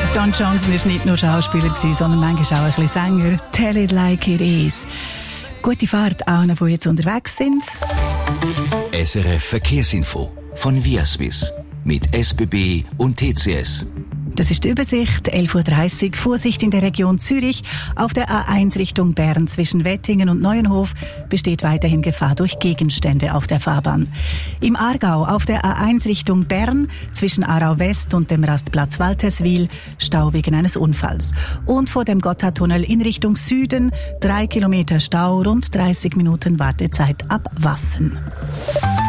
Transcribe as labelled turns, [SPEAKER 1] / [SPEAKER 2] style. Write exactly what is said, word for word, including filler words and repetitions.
[SPEAKER 1] Don Johnson war nicht nur Schauspieler, sondern manchmal auch ein bisschen Sänger. Tell it like it is. Gute Fahrt allen, die jetzt unterwegs sind.
[SPEAKER 2] S R F Verkehrsinfo von Viaswiss mit S B B und T C S.
[SPEAKER 1] Das ist die Übersicht, elf Uhr dreißig, Vorsicht in der Region Zürich. Auf der A eins Richtung Bern zwischen Wettingen und Neuenhof besteht weiterhin Gefahr durch Gegenstände auf der Fahrbahn. Im Aargau auf der A eins Richtung Bern zwischen Aarau West und dem Rastplatz Walterswil Stau wegen eines Unfalls. Und vor dem Gotthardtunnel in Richtung Süden drei Kilometer Stau, rund dreißig Minuten Wartezeit ab Wassen.